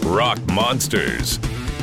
Rock Monsters.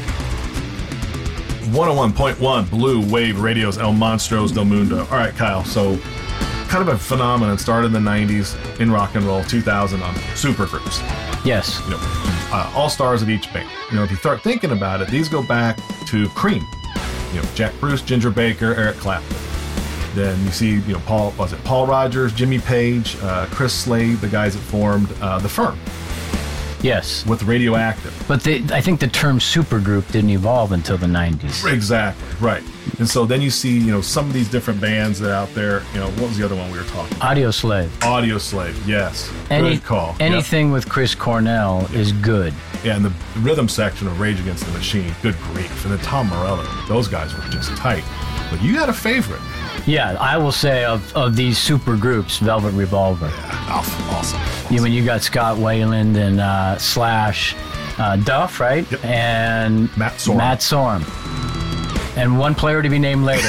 101.1 Blue Wave Radio's El Monstros del Mundo. All right, Kyle, so kind of a phenomenon started in the 90s in rock and roll, 2000 on supergroups. Yes. All stars of each band. If you start thinking about it, these go back to Cream. Jack Bruce, Ginger Baker, Eric Clapton. Then you see, Paul Rodgers, Jimmy Page, Chris Slade, the guys that formed The Firm. Yes. With Radioactive. But I think the term supergroup didn't evolve until the 90s. Exactly, right. And so then you see, some of these different bands that are out there. What was the other one we were talking about? Audioslave, yes. Good call. Anything with Chris Cornell is good. Yeah, and the rhythm section of Rage Against the Machine, good grief. And then Tom Morello, those guys were just tight. But you had a favorite. Yeah, I will say of these super groups, Velvet Revolver. Yeah, awesome. When you got Scott Weiland and Slash, Duff, right? Yep. And Matt Sorum. And one player to be named later.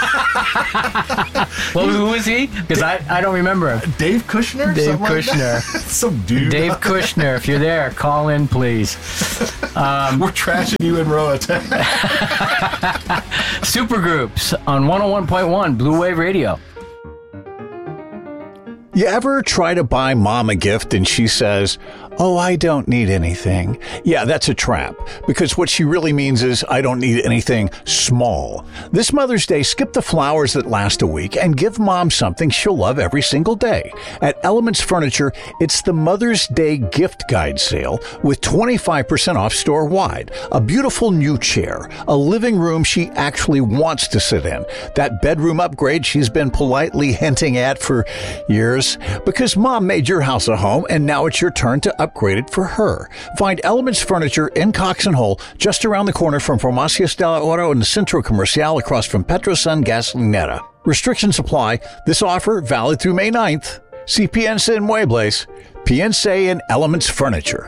Well, who was he? Because I don't remember him. Dave Kushner? Dave Kushner. Some dude. Dave Kushner, if you're there, call in, please. We're trashing you in Roatan. Supergroups on 101.1 Blue Wave Radio. You ever try to buy Mom a gift and she says, "Oh, I don't need anything"? Yeah, that's a trap, because what she really means is, I don't need anything small. This Mother's Day, skip the flowers that last a week and give Mom something she'll love every single day. At Elements Furniture, it's the Mother's Day gift guide sale with 25% off store-wide. A beautiful new chair, a living room she actually wants to sit in, that bedroom upgrade she's been politely hinting at for years. Because Mom made your house a home, and now it's your turn to upgrade it for her. Find Elements Furniture in Cox and Hull, just around the corner from Farmacias del Oro and the Centro Comercial across from Petrosun Gasolinera. Restrictions apply. This offer valid through May 9th. See Piensa en Muebles. Piensa en Elements Furniture.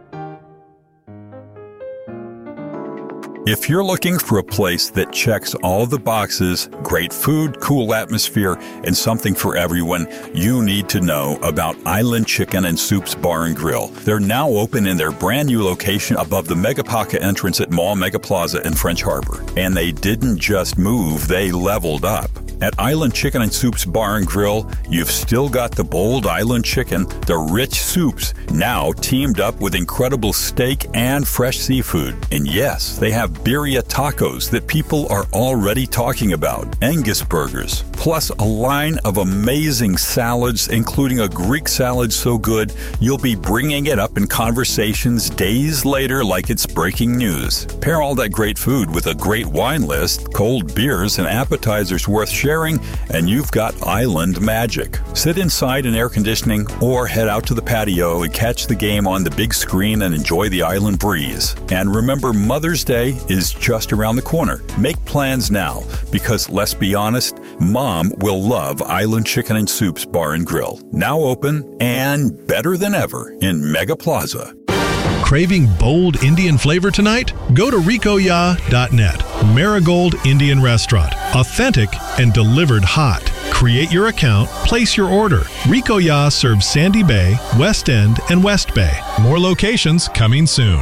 If you're looking for a place that checks all the boxes, great food, cool atmosphere, and something for everyone, you need to know about Island Chicken and Soups Bar and Grill. They're now open in their brand new location above the Megapaca entrance at Mall Mega Plaza in French Harbor. And they didn't just move, they leveled up. At Island Chicken and Soups Bar and Grill, you've still got the bold island chicken, the rich soups, now teamed up with incredible steak and fresh seafood. And yes, they have birria tacos that people are already talking about, Angus burgers, plus a line of amazing salads, including a Greek salad so good you'll be bringing it up in conversations days later like it's breaking news. Pair all that great food with a great wine list, cold beers, and appetizers worth sharing, and you've got island magic. Sit inside in air conditioning or head out to the patio and catch the game on the big screen and enjoy the island breeze. And remember, Mother's Day is just around the corner. Make plans now, because let's be honest, Mom will love Island Chicken and Soups Bar and Grill. Now open and better than ever in Mega Plaza. Craving bold Indian flavor tonight? Go to ricoya.net. Marigold Indian Restaurant. Authentic and delivered hot. Create your account, place your order. Ricoya serves Sandy Bay, West End, and West Bay. More locations coming soon.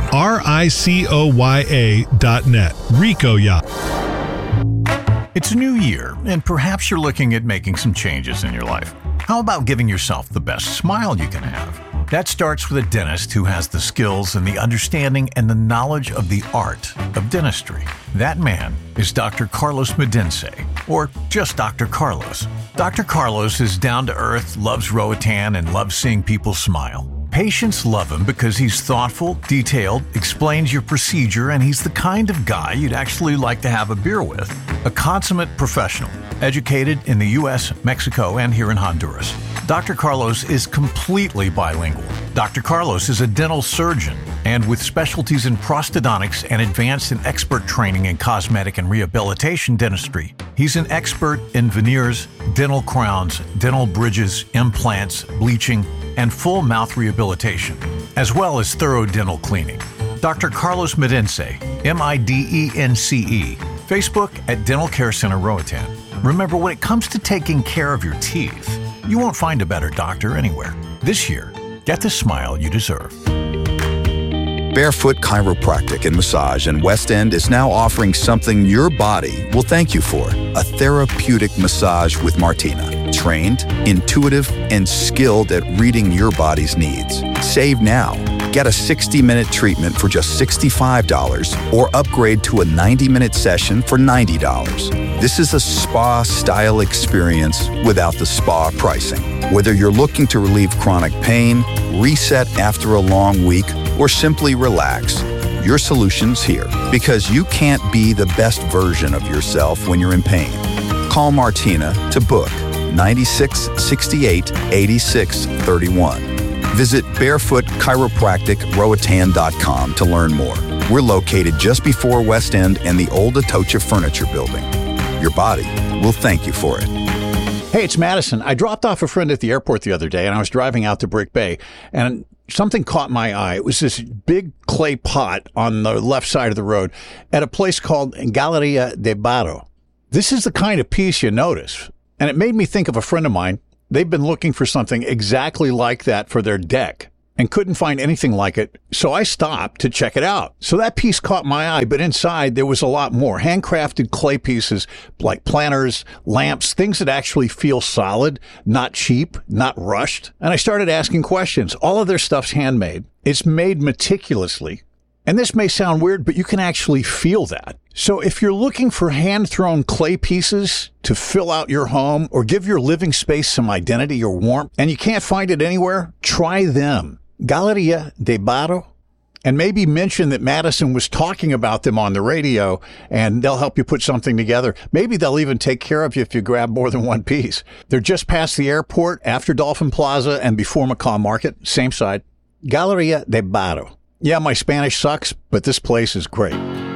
ricoya.net. Ricoya. It's a new year, and perhaps you're looking at making some changes in your life. How about giving yourself the best smile you can have? That starts with a dentist who has the skills and the understanding and the knowledge of the art of dentistry. That man is Dr. Carlos Medense, or just Dr. Carlos. Dr. Carlos is down to earth, loves Roatan, and loves seeing people smile. Patients love him because he's thoughtful, detailed, explains your procedure, and he's the kind of guy you'd actually like to have a beer with. A consummate professional, educated in the U.S., Mexico, and here in Honduras. Dr. Carlos is completely bilingual. Dr. Carlos is a dental surgeon, and with specialties in prosthodontics and advanced and expert training in cosmetic and rehabilitation dentistry. He's an expert in veneers, dental crowns, dental bridges, implants, bleaching, and full mouth rehabilitation, as well as thorough dental cleaning. Dr. Carlos Medense, M-I-D-E-N-C-E, Facebook at Dental Care Center Roatan. Remember, when it comes to taking care of your teeth, you won't find a better doctor anywhere. This year, get the smile you deserve. Barefoot Chiropractic and Massage in West End is now offering something your body will thank you for. A therapeutic massage with Martina. Trained, intuitive, and skilled at reading your body's needs. Save now. Get a 60-minute treatment for just $65 or upgrade to a 90-minute session for $90. This is a spa-style experience without the spa pricing. Whether you're looking to relieve chronic pain, reset after a long week, or simply relax, your solution's here. Because you can't be the best version of yourself when you're in pain. Call Martina to book 96 68 86 31. Visit barefootchiropracticroatan.com to learn more. We're located just before West End and the old Atocha Furniture Building. Your body will thank you for it. Hey, it's Madison. I dropped off a friend at the airport the other day, and I was driving out to Brick Bay, and something caught my eye. It was this big clay pot on the left side of the road at a place called Galleria de Barro. This is the kind of piece you notice, and it made me think of a friend of mine. They've been looking for something exactly like that for their deck and couldn't find anything like it, so I stopped to check it out. So that piece caught my eye, but inside there was a lot more. Handcrafted clay pieces like planters, lamps, things that actually feel solid, not cheap, not rushed. And I started asking questions. All of their stuff's handmade. It's made meticulously. And this may sound weird, but you can actually feel that. So if you're looking for hand-thrown clay pieces to fill out your home or give your living space some identity or warmth, and you can't find it anywhere, try them. Galleria de Barro. And maybe mention that Madison was talking about them on the radio, and they'll help you put something together. Maybe they'll even take care of you if you grab more than one piece. They're just past the airport, after Dolphin Plaza, and before Macau Market, same side. Galleria de Barro. Yeah, my Spanish sucks, but this place is great.